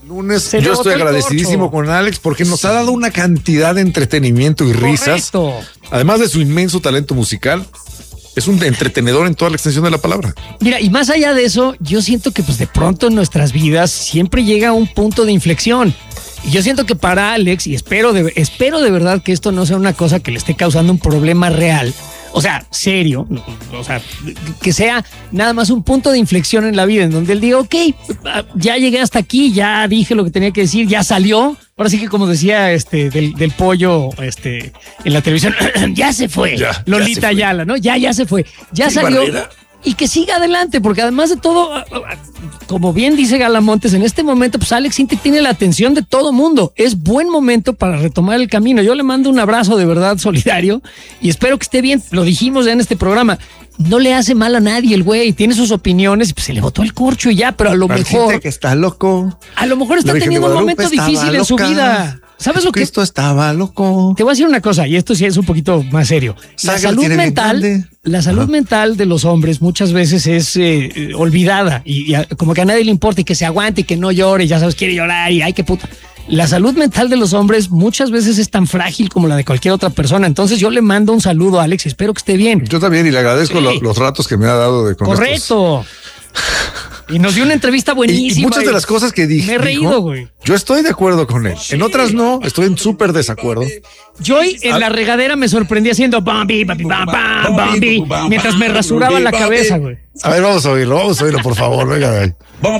Lunes, yo estoy agradecidísimo con Alex porque nos ha dado una cantidad de entretenimiento y risas. Además de su inmenso talento musical, es un entretenedor en toda la extensión de la palabra. Mira, y más allá de eso, yo siento que pues de pronto en nuestras vidas siempre llega un punto de inflexión. Y yo siento que para Alex, y espero de verdad que esto no sea una cosa que le esté causando un problema real, o sea, serio, o sea, que sea nada más un punto de inflexión en la vida en donde él diga, ok, ya llegué hasta aquí, ya dije lo que tenía que decir, ya salió. Ahora sí que como decía del pollo en la televisión, ya se fue. Lolita Ayala, ¿no? Ya se fue. Ya salió. Barrera. Y que siga adelante, porque además de todo, como bien dice Galamontes, en este momento, pues Alex Sintek tiene la atención de todo mundo. Es buen momento para retomar el camino. Yo le mando un abrazo de verdad solidario y espero que esté bien. Lo dijimos ya en este programa. No le hace mal a nadie el güey, tiene sus opiniones y pues se le botó el corcho y ya, pero a lo mejor... que está loco. A lo mejor está teniendo un momento difícil en su vida. ¿Sabes lo que? Cristo estaba loco. Te voy a decir una cosa, y esto sí es un poquito más serio. La salud mental de los hombres muchas veces es olvidada y como que a nadie le importa y que se aguante y que no llore, ya sabes, quiere llorar y ay, qué puta. La salud mental de los hombres muchas veces es tan frágil como la de cualquier otra persona. Entonces yo le mando un saludo a Alex, espero que esté bien. Yo también y le agradezco los ratos que me ha dado de conocer. Correcto. Y nos dio una entrevista buenísima. Y muchas de las cosas que dije. Me he reído, güey. Yo estoy de acuerdo con él. En otras no, estoy en súper desacuerdo. Yo en la regadera me sorprendí haciendo Bambi, mientras me rasuraba la cabeza, güey. A ver, vamos a oírlo, por favor, venga.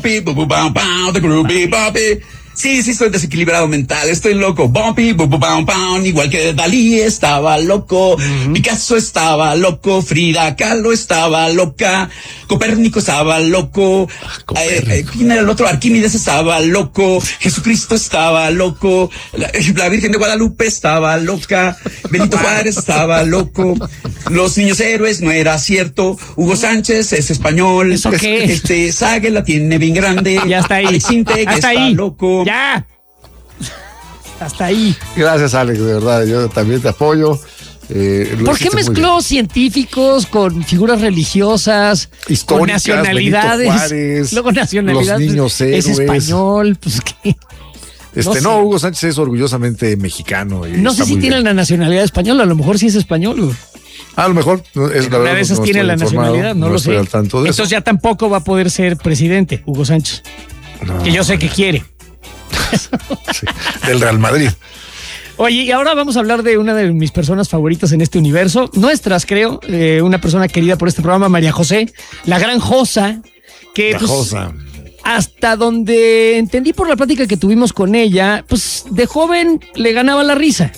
Sí, estoy desequilibrado mental, estoy loco. Bumpy, igual que Dalí estaba loco, Picasso estaba loco, Frida Kahlo estaba loca, Copérnico estaba loco, ¿quién era el otro? Arquímedes estaba loco, Jesucristo estaba loco, la Virgen de Guadalupe estaba loca, Benito Juárez estaba loco, los niños héroes no era cierto, Hugo Sánchez es español, ¿eso qué? Sague la tiene bien grande, ya está ahí. Alex Sintek está loco. Ya. Hasta ahí. Gracias, Alex, de verdad. Yo también te apoyo. ¿Por qué mezcló científicos con figuras religiosas, históricas, con nacionalidades? Juárez, luego nacionalidades. Los niños héroes. Es español, pues qué. No, Hugo Sánchez es orgullosamente mexicano. No sé si tiene la nacionalidad española, a lo mejor sí es español. A lo mejor es la verdad. Una de esas tiene la nacionalidad, no lo sé. Entonces ya tampoco va a poder ser presidente, Hugo Sánchez. No. Que yo sé que quiere. Sí, del Real Madrid. Oye, y ahora vamos a hablar de una de mis personas favoritas en este universo, nuestras creo, una persona querida por este programa, María José, la gran Josa, que Josa. Hasta donde entendí por la plática que tuvimos con ella, pues de joven le ganaba la risa.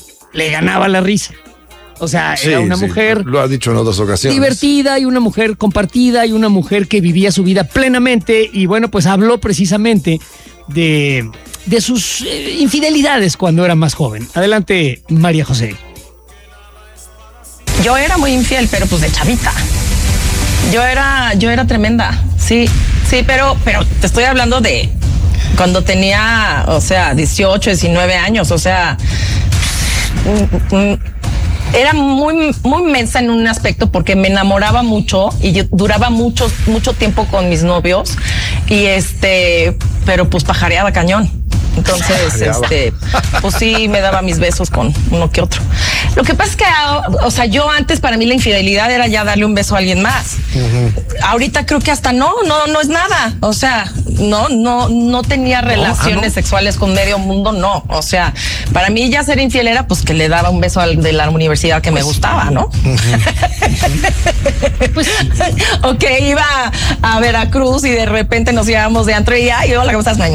O sea, era una mujer... Lo has dicho en otras ocasiones. Divertida y una mujer compartida y una mujer que vivía su vida plenamente y bueno, pues habló precisamente de sus infidelidades cuando era más joven. Adelante, María José. Yo era muy infiel, pero pues de chavita. Yo era tremenda, sí, pero te estoy hablando de cuando tenía, o sea, 18, 19 años, o sea... Era muy mensa en un aspecto porque me enamoraba mucho y yo duraba mucho tiempo con mis novios y pero pues pajareaba cañón. Entonces, pues sí me daba mis besos con uno que otro. Lo que pasa es que, o sea, yo antes para mí la infidelidad era ya darle un beso a alguien más. Ahorita creo que hasta no es nada. O sea, no tenía relaciones sexuales con medio mundo, no. O sea, para mí ya ser infiel era pues que le daba un beso al de la universidad que me gustaba, ¿no? Pues, ok, iba a Veracruz y de repente nos íbamos de antro y hola, ¿cómo estás?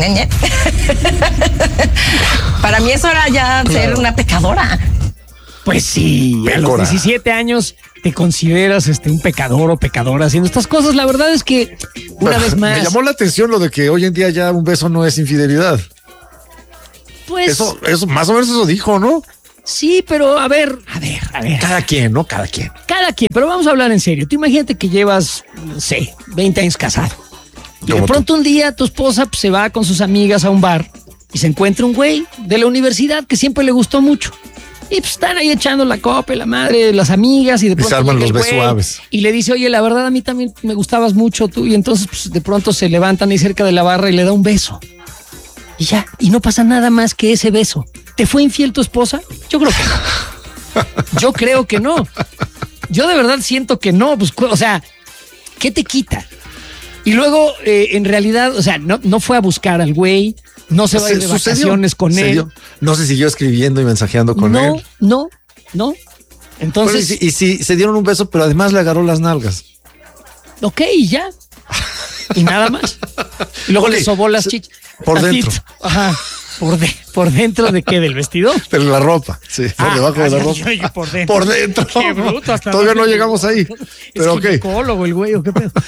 Para mí eso era ya ser una pecadora. Pues sí, a los 17 años te consideras un pecador o pecadora haciendo estas cosas. La verdad es que una vez más... Me llamó la atención lo de que hoy en día ya un beso no es infidelidad. Pues... Eso más o menos eso dijo, ¿no? Sí, pero a ver. Cada quien, ¿no? Cada quien, pero vamos a hablar en serio. Tú imagínate que llevas, no sé, 20 años casado. Y de pronto un día tu esposa pues, se va con sus amigas a un bar y se encuentra un güey de la universidad que siempre le gustó mucho. Y pues están ahí echando la copa, la madre, las amigas y de pronto... se arman los besos suaves. Y le dice, oye, la verdad a mí también me gustabas mucho tú. Y entonces pues, de pronto se levantan ahí cerca de la barra y le da un beso. Y ya, y no pasa nada más que ese beso. ¿Te fue infiel tu esposa? Yo creo que no. Yo creo que no. Yo de verdad siento que no. Pues, o sea, ¿qué te quita? Y luego, en realidad, o sea, no fue a buscar al güey, no se va a ir de vacaciones con él. No se siguió escribiendo y mensajeando con él. No. Entonces. Bueno, y si se dieron un beso, pero además le agarró las nalgas. Ok, y ya. Y nada más. Y luego le sobó las chichas. Por dentro. Ajá. ¿Por dentro de qué? ¿Del vestido? De la ropa, sí, por debajo de la ropa. Yo por dentro. Por dentro. Qué bruto, hasta todavía no llegamos ahí. Pero es ginecólogo el güey, ¿o qué pedo?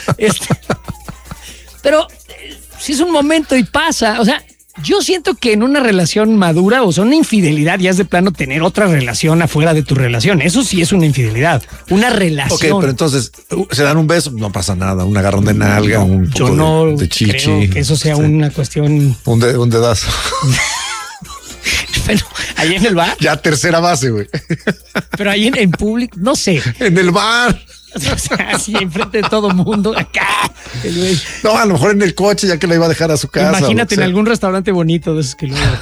Pero si es un momento y pasa, o sea, yo siento que en una relación madura, o sea, una infidelidad ya es de plano tener otra relación afuera de tu relación. Eso sí es una infidelidad, una relación. Ok, pero entonces se dan un beso, no pasa nada, un agarrón de nalga, un poco de chichi. Creo que eso sea una cuestión. Un dedazo. Pero ahí en el bar. Ya tercera base, güey. Pero ahí en público, no sé. En el bar. O sea, así enfrente de todo mundo, acá. No, a lo mejor en el coche, ya que la iba a dejar a su casa. Imagínate en algún restaurante bonito de esos que luego.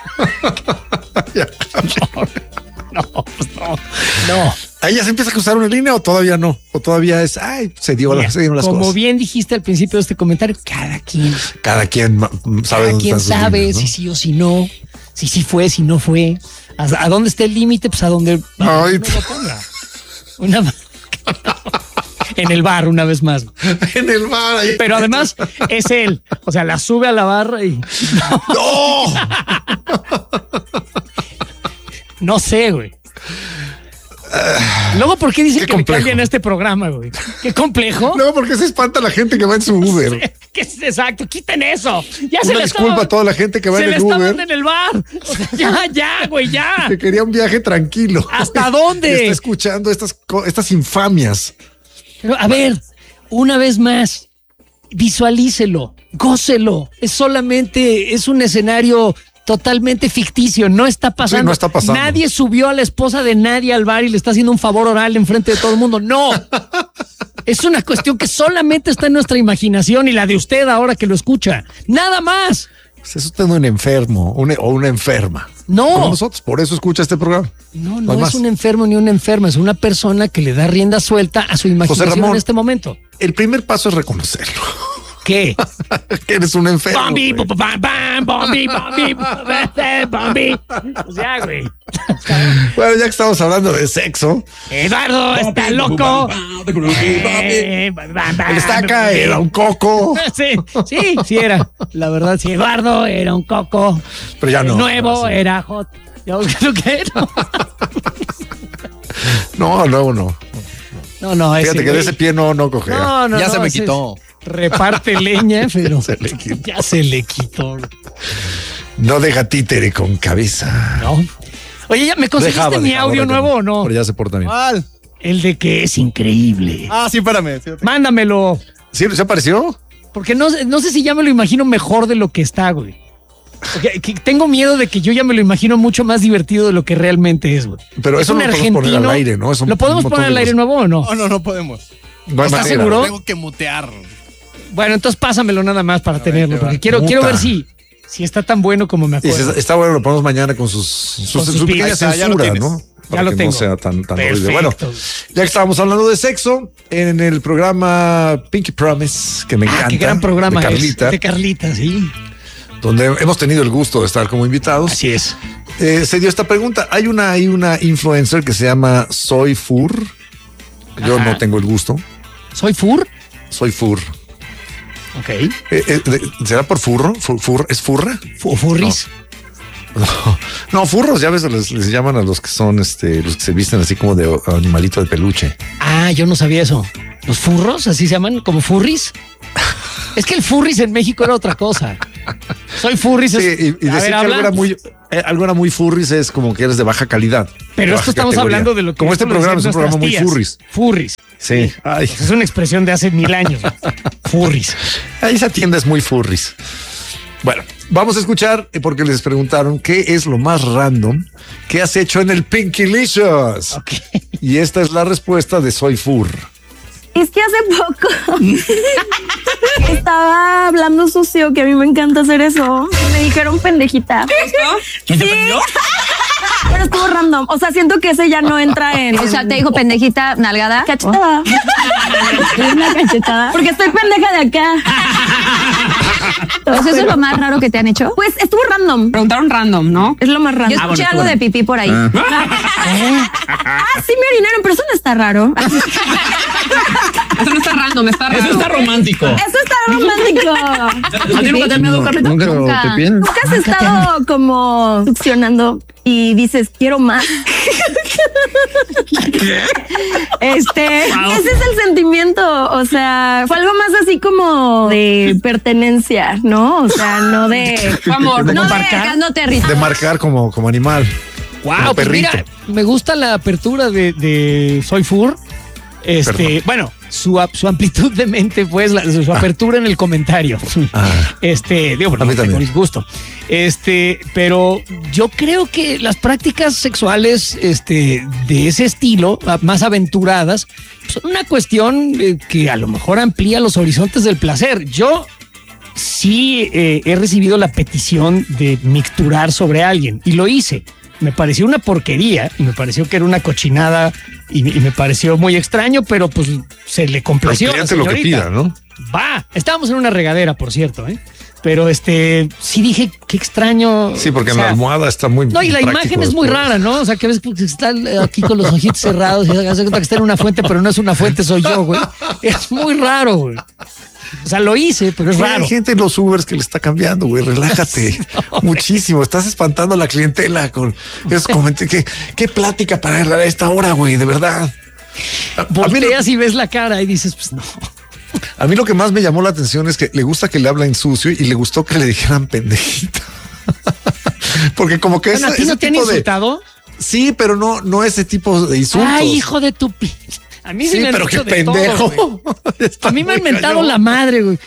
No. ¿Ahí ya se empieza a cruzar una línea o todavía no? ¿O todavía es, se dieron las cosas? Como bien dijiste al principio de este comentario, cada quien sabe dónde están sus líneas, ¿no? si sí o si no, si sí fue, si no fue. ¿A dónde está el límite? Pues a donde lo ponga. En el bar, una vez más. En el bar. Ahí. Pero además es él. O sea, la sube a la barra y. ¡No! No sé, güey. Luego, ¿por qué dicen que complejo. me cambian este programa, güey? Qué complejo. Luego, ¿por qué se espanta la gente que va en su Uber? Exacto, quiten eso. Ya Una disculpa a toda la gente que va en el Uber. Se le está dando en el bar. O sea, ya, güey, ya. Que quería un viaje tranquilo. ¿Hasta dónde? Y está escuchando estas infamias. Pero, a ver, una vez más, visualícelo, gócelo. Es un escenario totalmente ficticio, no está pasando. Sí, no está pasando. Nadie subió a la esposa de nadie al bar y le está haciendo un favor oral enfrente de todo el mundo. No. Es una cuestión que solamente está en nuestra imaginación y la de usted ahora que lo escucha. Nada más. Pues es usted un enfermo o una enferma. No. Como nosotros, por eso escucha este programa. No es un enfermo ni una enferma, es una persona que le da rienda suelta a su imaginación Ramón, en este momento. El primer paso es reconocerlo. ¿Qué? Que eres un enfermo. Bombi, Bombi. O sea, güey. Bueno, ya que estamos hablando de sexo. Eduardo está loco. El estaca era un coco. Sí era. La verdad, sí. Eduardo era un coco. Pero ya no. El nuevo era hot. ¿Qué? No, luego no. No. Fíjate que de ese pie no cogea. No, ya se me quitó. Reparte leña, pero ya se le quitó. No deja títere con cabeza. No. Oye, ¿ya me conseguiste mi audio nuevo o no? Pero ya se porta bien. ¿Cuál? El de que es increíble. Sí, espérame. Sí, mándamelo. ¿Sí se apareció? Porque no sé si ya me lo imagino mejor de lo que está, güey. Porque tengo miedo de que yo ya me lo imagino mucho más divertido de lo que realmente es, güey. Pero eso no lo podemos poner al aire, ¿no? ¿Lo podemos poner al aire nuevo o no? No podemos. ¿Estás seguro? Tengo que mutear. Bueno, entonces pásamelo nada más para tenerlo, porque quiero ver si está tan bueno como me acuerdo. Está bueno, lo ponemos mañana con su pequeña censura, ¿no? Ya lo tengo. No sea tan horrible. Bueno, ya que estábamos hablando de sexo, en el programa Pinky Promise, que me encanta. Qué gran programa de Carlita. De Carlita, sí. Donde hemos tenido el gusto de estar como invitados. Así es. Se dio esta pregunta. Hay una influencer que se llama Soy Fur. Yo no tengo el gusto. ¿Soy Fur? Soy Fur. Ok. ¿Será por furro? ¿Es furra? ¿Furris? No, furros, ya ves, les llaman a los que son los que se visten así como de animalito de peluche. Yo no sabía eso. ¿Los furros así se llaman? ¿Como furris? Es que el furris en México era otra cosa. Soy furris. Sí, y decir que algo era muy furris es como que eres de baja calidad. Pero esto estamos categoría. Hablando de lo que... Como este programa es un programa muy furris. Furris. Sí. Pues es una expresión de hace 1000 años. Furris. Esa tienda es muy furris. Bueno, vamos a escuchar porque les preguntaron qué es lo más random que has hecho en el Pinkylicious. Okay. Y esta es la respuesta de Soy Fur. Es que hace poco estaba hablando sucio, que a mí me encanta hacer eso. Me dijeron pendejita. ¿Quién te prendió? Pero estuvo random. O sea, siento que ese ya no entra en... O sea, te dijo pendejita, nalgada. Cachetada. Una cachetada. Porque estoy pendeja de acá. Entonces, ¿eso es lo más raro que te han hecho? Pues estuvo random. Preguntaron random, ¿no? Es lo más raro. Yo escuché algo de pipí por ahí. Sí me orinaron, pero eso no está raro. Eso no está random, está raro. Eso está romántico. Eso está romántico. ¿A ti nunca te han dado, Carlita? Nunca. ¿Nunca has estado como succionando y dices, quiero más? Ese es el sentimiento. O sea, fue algo más así como de pertenencia, ¿no? O sea, no de Amor, de No de marcar, acá, no territorio. de marcar como animal. Wow, Como pues perrito. mira, me gusta la apertura de Soy Fur. Perdón. Bueno, su amplitud de mente, pues, su apertura en el comentario. Digo, A mí no, también. con disgusto. Pero yo creo que las prácticas sexuales, de ese estilo, más aventuradas, son una cuestión que a lo mejor amplía los horizontes del placer. Yo sí he recibido la petición de micturar sobre alguien y lo hice. Me pareció una porquería y me pareció que era una cochinada y me pareció muy extraño, pero pues se le El complació a la cliente lo que señorita. pida, ¿no? Va, estábamos en una regadera, por cierto, ¿eh? Pero sí dije, qué extraño. Sí, porque o en la sea, almohada está muy no, y la práctico imagen es muy después. rara, ¿no? O sea, que ves que está aquí con los ojitos cerrados y hace cuenta que está en una fuente, pero no es una fuente, soy yo, güey. Es muy raro, güey. O sea, lo hice, pero es Sí, raro. hay gente en los Ubers que le está cambiando, güey. Relájate muchísimo. Estás espantando a la clientela con esos comentarios. ¿Qué plática para esta hora, güey? De verdad. A mí, Volteas y ves la cara y dices, pues no. a mí lo que más me llamó la atención es que le gusta que le hablen sucio y le gustó que le dijeran pendejita. Porque como que Bueno, ¿a ti no te han insultado? Sí, pero no ese tipo de insultos. Ay, hijo de tu A mí sí, Sí, me han pero dicho qué de todo, pendejo. güey. Está A mí me han muy mentado cañón. la madre, güey.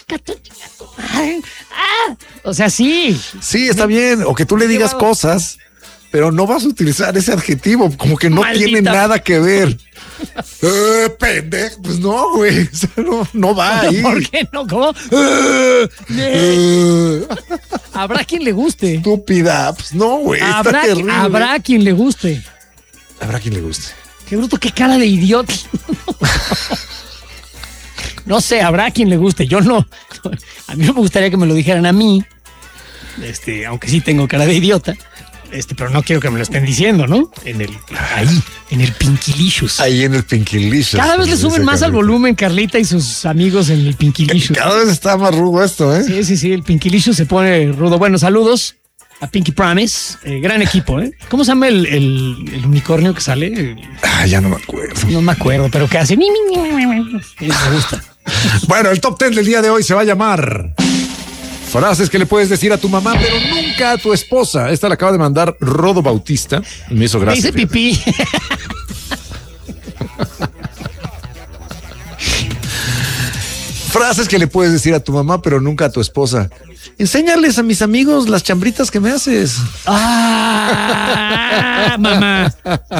O sea, sí. Sí, está bien. O que tú le digas Llevado. cosas, pero no vas a utilizar ese adjetivo, como que no Maldita. tiene nada que ver. Pendejo, pues no, güey. O sea, no va ahí. ¿Por qué no? ¿Cómo? Habrá quien le guste. Estúpida, pues no, güey. Está Habrá quien le guste. Habrá quien le guste. Qué bruto, qué cara de idiota. No sé, habrá quien le guste. Yo no. A mí no me gustaría que me lo dijeran a mí. Aunque sí tengo cara de idiota. Pero no quiero que me lo estén diciendo, ¿no? En el Pinkilicious. Ahí en el Pinkilicious. Cada vez le suben más al volumen Carlita y sus amigos en el Pinkilicious. Cada vez está más rudo esto, ¿eh? Sí, el Pinkilicious se pone rudo. Bueno, saludos a Pinky Promise. Gran equipo, ¿eh? ¿Cómo se llama el unicornio que sale? Ya no me acuerdo. No me acuerdo, pero que hace. Me gusta. Bueno, el top 10 del día de hoy se va a llamar frases que le puedes decir a tu mamá, pero nunca a tu esposa. Esta la acaba de mandar Rodo Bautista. Me hizo Me gracia. hice pipí. Frases que le puedes decir a tu mamá, pero nunca a tu esposa. Enséñales a mis amigos las chambritas que me haces. Mamá.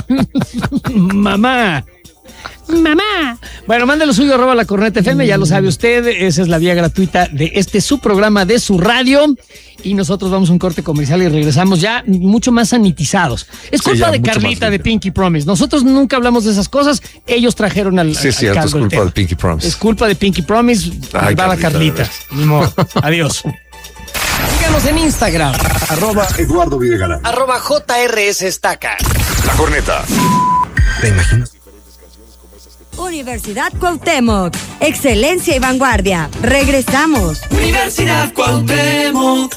Mamá. Bueno, mande lo suyo, @ La Corneta FM, ya lo sabe usted, esa es la vía gratuita de su programa, de su radio, y nosotros vamos a un corte comercial y regresamos ya mucho más sanitizados. Es culpa ya, de mucho Carlita, más de Pinky Promise. Nosotros nunca hablamos de esas cosas, ellos trajeron al Sí, es cierto, cargo es el culpa tema. de Pinky Promise. Es culpa de Pinky Promise, Ay, va la Carlita, Carlita. Ni modo. Adiós. Síganos en Instagram, Eduardo Videgaray. @JRS Estaca. La Corneta. ¿Te imaginas? Universidad Cuauhtémoc. Excelencia y vanguardia. Regresamos. Universidad Cuauhtémoc.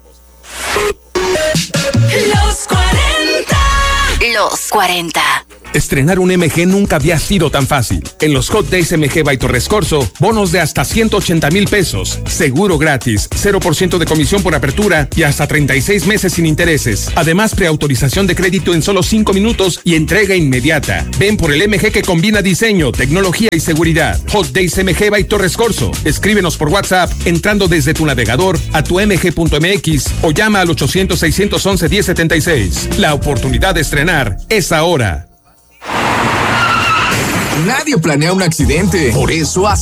Los 40. Estrenar un MG nunca había sido tan fácil. En los Hot Days MG by Torres Corso, bonos de hasta 180,000 pesos, seguro gratis, 0% de comisión por apertura y hasta 36 meses sin intereses. Además, preautorización de crédito en solo 5 minutos y entrega inmediata. Ven por el MG que combina diseño, tecnología y seguridad. Hot Days MG by Torres Corso. Escríbenos por WhatsApp entrando desde tu navegador a tu mg.mx o llama al 800-611-1076. La oportunidad de estrenar es ahora. Nadie planea un accidente. Por eso